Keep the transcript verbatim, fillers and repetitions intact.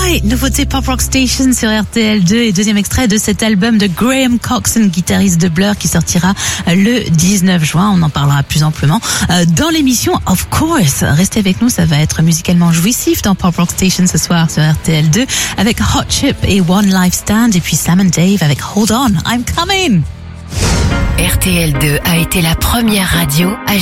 Right, nouveauté Pop Rock Station sur R T L deux et deuxième extrait de cet album de Graham Coxon, guitariste de Blur, qui sortira le dix-neuf juin. On en parlera plus amplement dans l'émission, of course. Restez avec nous, ça va être musicalement jouissif dans Pop Rock Station ce soir sur R T L deux avec Hot Chip et One Life Stand, et puis Sam and Dave avec Hold On, I'm Coming. R T L deux a été la première radio à